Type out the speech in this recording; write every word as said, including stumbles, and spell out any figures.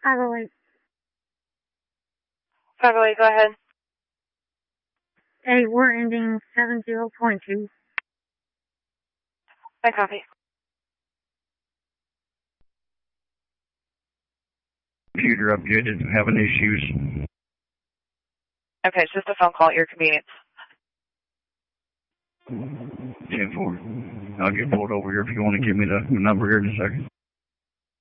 five oh eight. five oh eight, go ahead. Hey, we're ending seven zero point two. I copy. Computer updated, having issues. Okay, it's just a phone call at your convenience. ten four. I'll get pulled over here if you want to give me the number here in a second.